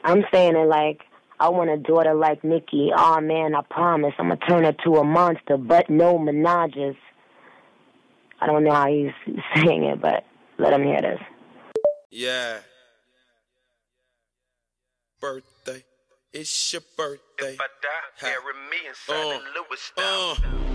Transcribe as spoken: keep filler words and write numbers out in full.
I'm saying it like, I want a daughter like Nicki. Aw, oh, man, I promise I'm going to turn her to a monster, but no menages. I don't know how he's saying it, but let him hear this. Yeah. Birthday. It's your birthday. If I die, bury me inside uh, the Lewis style. Uh.